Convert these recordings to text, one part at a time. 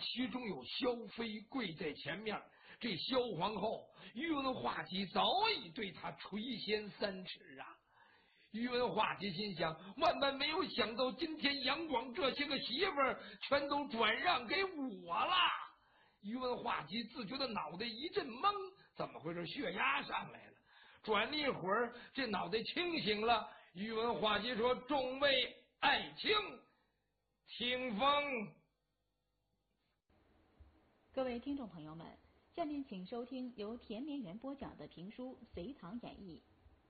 其中有萧妃跪在前面，这萧皇后宇文化及早已对她垂涎3尺啊。宇文化及心想，万万没有想到，今天杨广这些个媳妇儿全都转让给我了。宇文化及自觉的脑袋一阵懵，怎么回事？血压上来了。转了一会儿，这脑袋清醒了。宇文化及说：“众位爱卿，听风。” 各位听众朋友们，下面请收听由田绵元播讲的评书《隋唐演义》。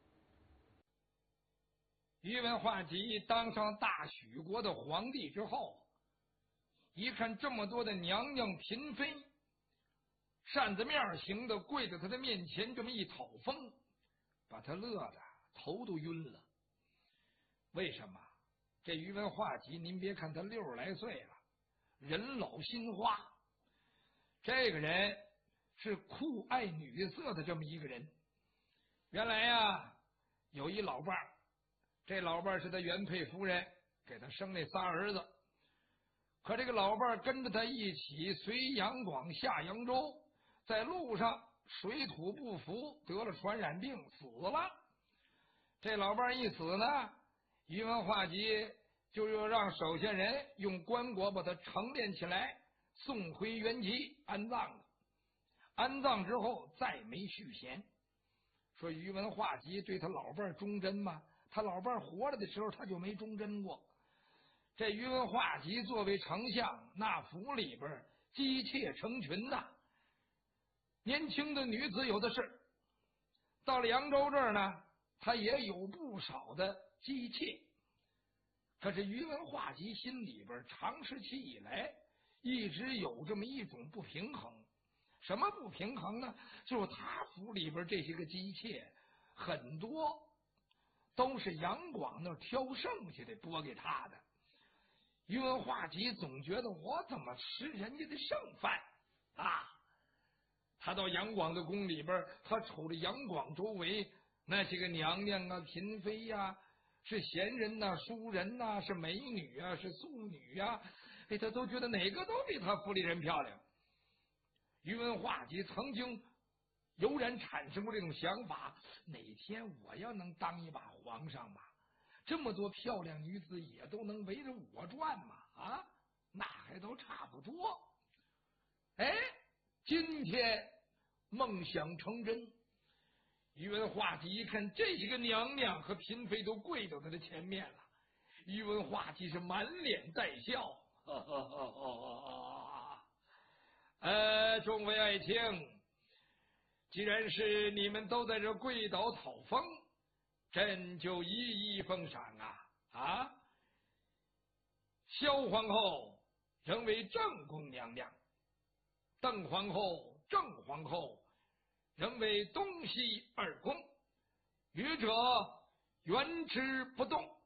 宇文化及当上大许国的皇帝之后，一看这么多的娘娘嫔妃扇子面型的跪在他的面前这么一讨风，把他乐的头都晕了。为什么？这宇文化及您别看他60来岁了，人老心花，这个人是酷爱女色的这么一个人。原来呀，有一老伴儿，这老伴儿是他原配夫人给他生那仨儿子，可这个老伴儿跟着他一起随杨广下扬州，在路上水土不服，得了传染病死了。这老伴儿一死呢，宇文化及就又让手下人用棺椁把他成殓起来，送回原籍安葬了。安葬之后再没续弦。说宇文化及对他老伴儿忠贞吗？他老伴儿活着的时候他就没忠贞过。这宇文化及作为丞相，那府里边姬妾成群呐，年轻的女子有的是。到了扬州这儿呢，他也有不少的姬妾。可是宇文化及心里边长时期以来一直有这么一种不平衡。什么不平衡呢？就是他府里边这些个姬妾很多都是杨广那儿挑剩下的拨给他的。宇文化及总觉得我怎么吃人家的剩饭啊？他到杨广的宫里边，他瞅着杨广周围那些个娘娘啊、嫔妃呀，是贤人呐、淑人呐，是美女啊、是素女啊，他都觉得哪个都比他府里人漂亮。宇文化及曾经悠然产生过这种想法，哪天我要能当一把皇上吧，这么多漂亮女子也都能围着我转嘛，啊，那还都差不多。哎，今天梦想成真。宇文化及一看这些个娘娘和嫔妃都跪到他的前面了，宇文化及是满脸带笑，众位爱卿，既然是你们都在这跪倒讨封，朕就一一封赏啊！萧皇后仍为正宫娘娘，邓皇后、郑皇后仍为东西2宫，余者原之不动。